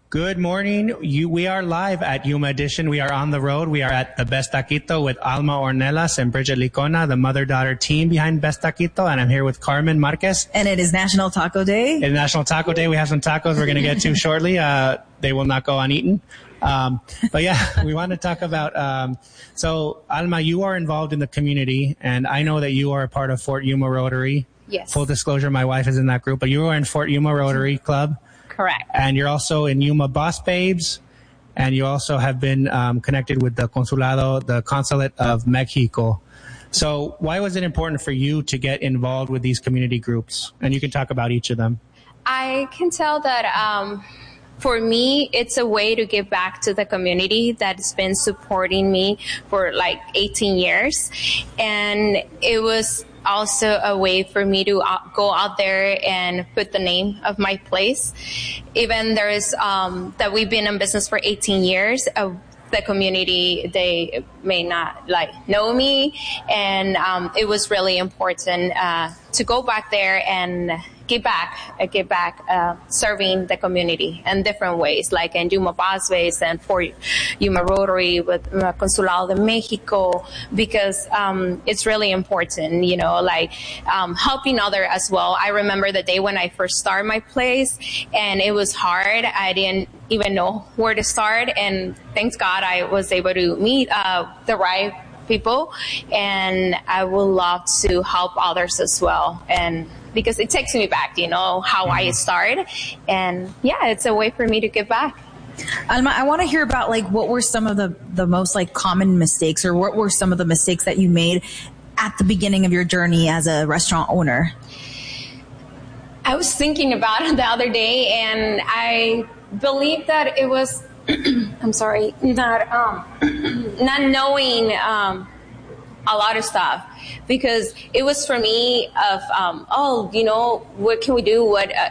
Good morning. We are live at Yuma Edition. We are on the road. We are at the Best Taquito with Alma Ornelas and Bridget Licona, the mother-daughter team behind Best Taquito. And I'm here with Carmen Marquez. And it is National Taco Day. It's National Taco Day. We have some tacos we're going to get to shortly. They will not go uneaten. But yeah, we want to talk about, so Alma, you are involved in the community, and I know that you are a part of Fort Yuma Rotary. Yes. Full disclosure, my wife is in that group, but you are in Fort Yuma Rotary Club. Correct. And you're also in Yuma Boss Babes, and you also have been connected with the Consulado, the Consulate of Mexico. So why was it important for you to get involved with these community groups? And you can talk about each of them. I can tell that for me, it's a way to give back to the community that's been supporting me for like 18 years. And it was also a way for me to go out there and put the name of my place. Even there is that we've been in business for 18 years, the community, they may not know me, and it was really important to go back there and give back, serving the community in different ways, like in Yuma Boss Babes and for Yuma Rotary with Consulado de Mexico, because it's really important, helping others as well. I remember the day when I first started my place, and it was hard. I didn't even know where to start, and thanks God I was able to meet the right people, and I would love to help others as well, and because it takes me back, how I started, and yeah, it's a way for me to give back. Alma, I want to hear about what were some of the most common mistakes, or what were some of the mistakes that you made at the beginning of your journey as a restaurant owner? I was thinking about it the other day, and I believe that it was I'm sorry, not knowing a lot of stuff, because it was for me of what can we do,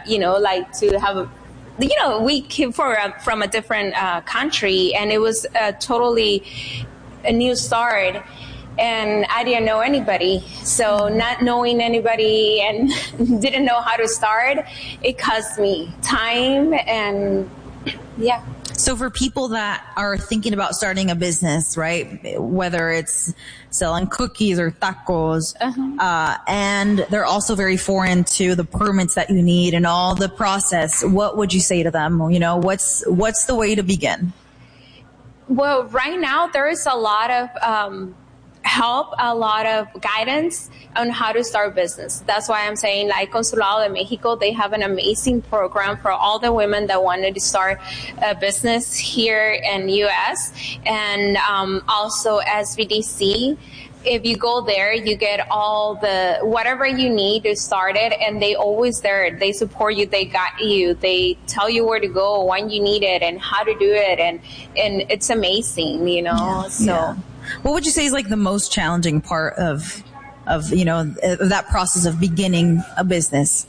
to have we came from a different country, and it was totally a new start, and I didn't know anybody. So not knowing anybody and didn't know how to start, it cost me time, and yeah. So for people that are thinking about starting a business, right, whether it's selling cookies or tacos, and they're also very foreign to the permits that you need and all the process, what would you say to them? What's the way to begin? Well, right now there is a lot of help, a lot of guidance on how to start business. That's why I'm saying, Consulado de Mexico, they have an amazing program for all the women that wanted to start a business here in the U.S. and also SBDC. If you go there, you get all the whatever you need to start it, and they always there. They support you. They got you. They tell you where to go, when you need it, and how to do it, and it's amazing, Yeah. So. Yeah. What would you say is the most challenging part of that process of beginning a business?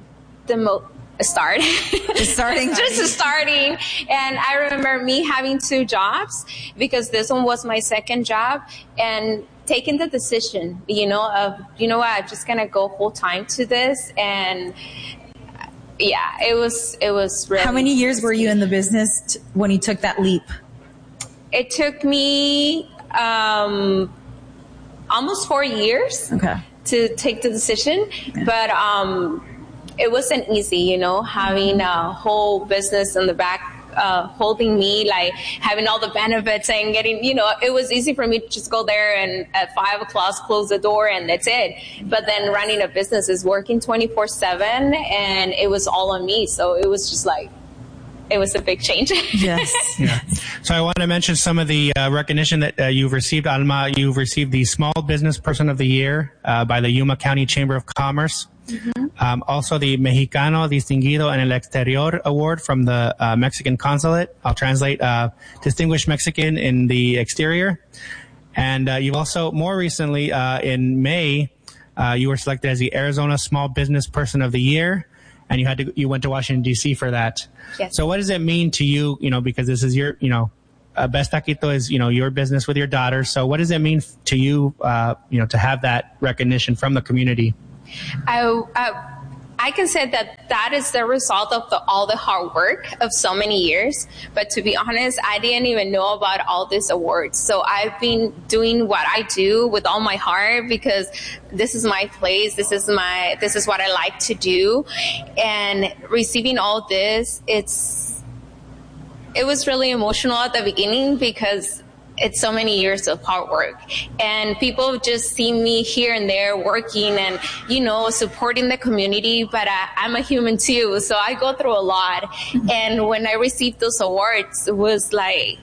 Starting. Just starting. And I remember me having 2 jobs, because this one was my second job, and taking the decision, of, what, I'm just going to go full time to this. And yeah, it was really. How many years were you in the business when you took that leap? It took me almost 4 years to take the decision, but it wasn't easy, having a whole business in the back holding me, having all the benefits and getting, it was easy for me to just go there and at 5 o'clock close the door and that's it. But then running a business is working 24/7, and it was all on me. So it was just it was a big change. Yes. Yeah. So I want to mention some of the recognition that you've received, Alma. You've received the Small Business Person of the Year by the Yuma County Chamber of Commerce. Mm-hmm. Also the Mexicano Distinguido en el Exterior Award from the Mexican Consulate. I'll translate Distinguished Mexican in the Exterior. And you've also, more recently, in May, you were selected as the Arizona Small Business Person of the Year. And you went to Washington, D.C. for that. Yes. So what does it mean to you, because this is your, Best Taquito is, your business with your daughter. So what does it mean to you, to have that recognition from the community? I can say that is the result of all the hard work of so many years. But to be honest, I didn't even know about all these awards. So I've been doing what I do with all my heart because this is my place. This is what I like to do. And receiving all this, it was really emotional at the beginning because it's so many years of hard work, and people just see me here and there working and, supporting the community, but I'm a human too. So I go through a lot. And when I received those awards, it was like,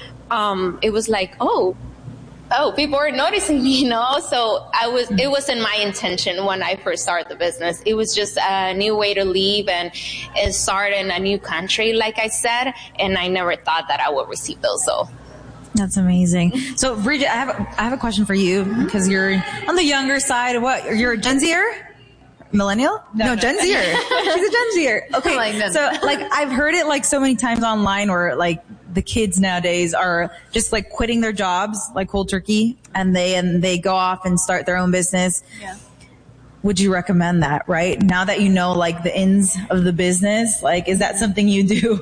oh, people are noticing me, So it wasn't my intention when I first started the business. It was just a new way to live and start in a new country, like I said. And I never thought that I would receive those. So. That's amazing. So, Bridget, I have a question for you because you're on the younger side. What? You're a Gen Zer? Millennial? No, Gen Zer. She's a Gen Zer. Okay. So, I've heard it so many times online where the kids nowadays are just quitting their jobs cold turkey and they go off and start their own business. Yeah. Would you recommend that, right? Now that you know the ins of the business, is that something you do?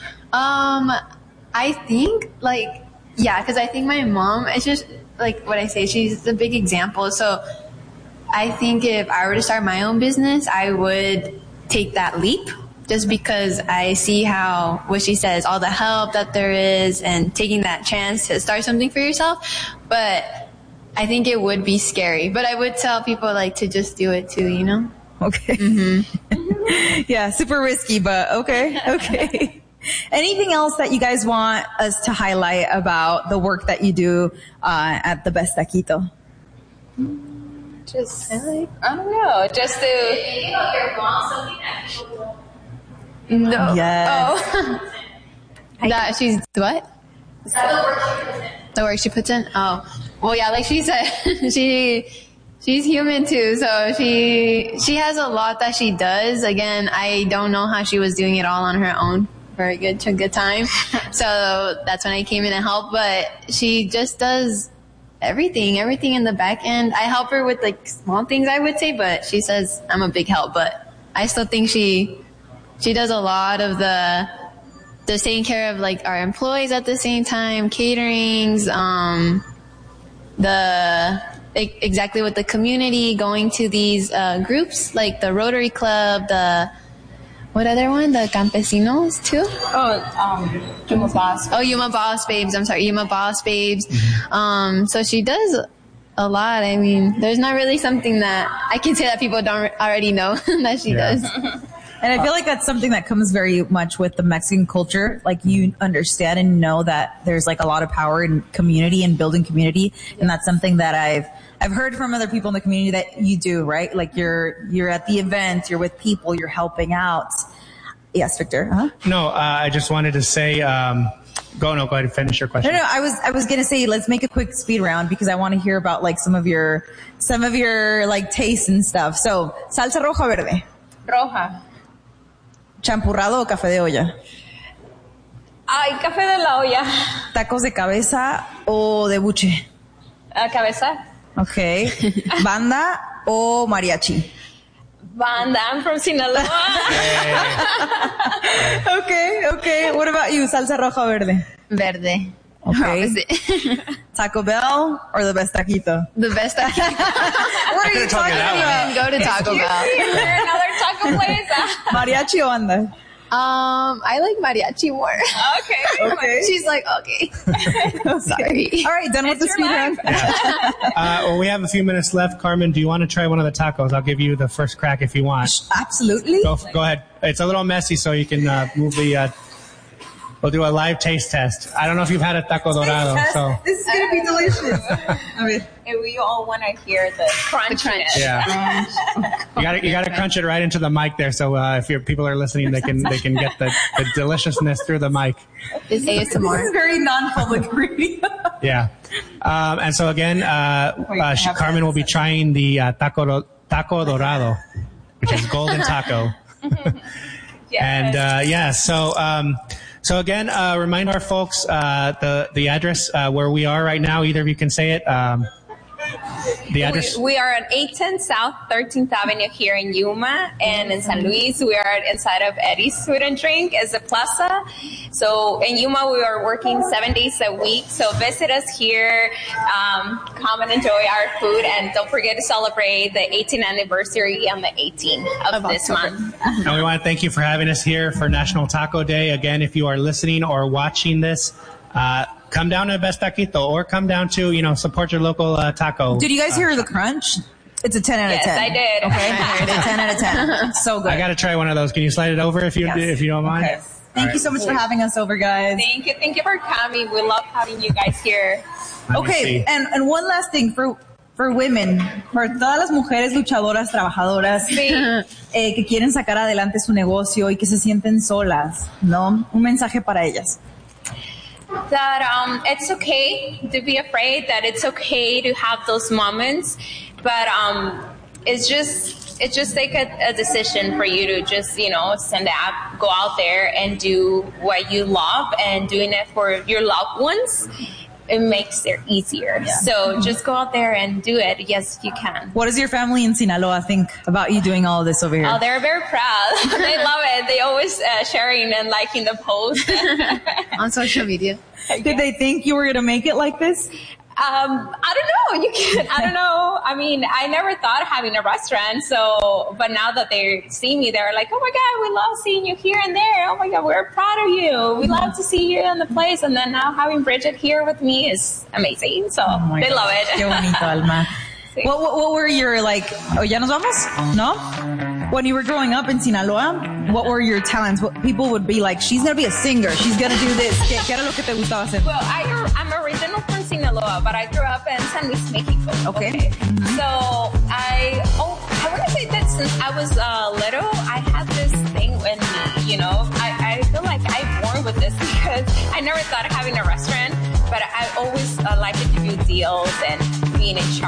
I think yeah, because I think my mom, it's just what I say, she's a big example. So I think if I were to start my own business, I would take that leap just because I see what she says, all the help that there is and taking that chance to start something for yourself. But I think it would be scary. But I would tell people to just do it too, Okay. Mm-hmm. Yeah, super risky, but okay. Anything else that you guys want us to highlight about the work that you do at the Best Taquito? Just, I don't know, just to... No. Yes. Oh. That she's what? The work she puts in? Oh. Well, yeah, like she said, she's human too, so she has a lot that she does. Again, I don't know how she was doing it all on her own for a good time. So that's when I came in and helped, but she just does everything in the back end. I help her with small things, I would say, but she says I'm a big help, but I still think she does a lot of the taking care of our employees at the same time, caterings, exactly with the community, going to these groups like the Rotary Club, what other one? The Campesinos too? Yuma Boss. Oh, Yuma Boss Babes. I'm sorry, Yuma Boss Babes. So she does a lot. I mean, there's not really something that I can say that people don't already know that she does. And I feel like that's something that comes very much with the Mexican culture. You understand and know that there's a lot of power in community and building community. And that's something that I've heard from other people in the community that you do, right? You're at the event, you're with people, you're helping out. Yes, Victor. Huh? No, I just wanted to say, go ahead and finish your question. No, I was going to say, let's make a quick speed round because I want to hear about some of your tastes and stuff. So, salsa roja o verde? Roja. ¿Champurrado o café de olla? Ay, café de la olla. ¿Tacos de cabeza o de buche? Cabeza. Okay. ¿Banda o mariachi? Banda. I'm from Sinaloa. Okay. What about you? ¿Salsa roja o verde? Verde. Okay. Taco Bell or the Best Taquito? The Best Taquito. What are you talking about? Go to Taco Bell. Is there another taco place? Mariachi o banda? I like mariachi more. Okay. She's like, okay. Sorry. All right, done with the speed round. Well, we have a few minutes left. Carmen, do you want to try one of the tacos? I'll give you the first crack if you want. Absolutely. Go ahead. It's a little messy, so you can move the... We'll do a live taste test. I don't know if you've had a taco dorado. So this is going to be delicious. And we all want to hear the crunch. Yeah. You got to crunch it right into the mic there. So if your people are listening, they can get the deliciousness through the mic. It's ASMR. This is very non-public radio. Yeah. And so again, Carmen will be trying the taco dorado, which is golden taco. Yes. And so again, remind our folks the address where we are right now. Either of you can say it. The address? We are at 810 South 13th Avenue here in Yuma, and in San Luis we are inside of Eddie's Food and Drink as a plaza. So in Yuma we are working 7 days a week. So visit us here, come and enjoy our food, and don't forget to celebrate the 18th anniversary on the 18th of this month. And we want to thank you for having us here for National Taco Day. Again, if you are listening or watching this, come down to Best Taquito or come down to, support your local taco. Did you guys hear the crunch? It's a 10 out of 10. Yes, I did. Okay, it's a 10 out of 10. So good. I got to try one of those. Can you slide it over if you don't mind? Okay. Thank you so much for having us over, guys. Thank you for coming. We love having you guys here. Okay, and one last thing for women, for todas las mujeres luchadoras, trabajadoras, que quieren sacar adelante su negocio y que se sienten solas, ¿no? Un mensaje para ellas. That it's okay to be afraid, that it's okay to have those moments, but it's just like a decision for you to just, stand up, go out there and do what you love, and doing it for your loved ones. It makes it easier. Yeah. So just go out there and do it. Yes, you can. What does your family in Sinaloa think about you doing all this over here? Oh, they're very proud. They love it. They always sharing and liking the post on social media. Did they think you were going to make it like this? I don't know. I don't know. I mean, I never thought of having a restaurant. But now that they see me, they're like, oh my God, we love seeing you here and there. Oh my God, we're proud of you. We love to see you in the place. And then now having Bridget here with me is amazing. So they love it. Qué bonito, Alma. What were your, ya nos vamos? No? When you were growing up in Sinaloa, what were your talents? What people would be like, she's going to be a singer. She's going to do this. ¿Qué era lo que te gustaba hacer? Well, I'm original from Sinaloa, but I grew up in San Luis, Mexico. Okay. Mm-hmm. So I want to say that since I was little, I had this thing in me, I feel like I'm born with this because I never thought of having a restaurant, but I always liked to do deals and being in charge.